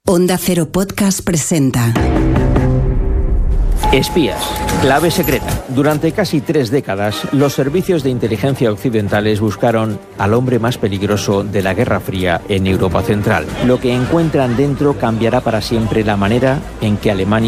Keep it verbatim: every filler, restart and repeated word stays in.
Onda Cero Podcast presenta Espías, clave secreta. Durante casi tres décadas, los servicios de inteligencia occidentales buscaron al hombre más peligroso de la Guerra Fría en Europa Central. Lo que encuentran dentro cambiará para siempre la manera en que Alemania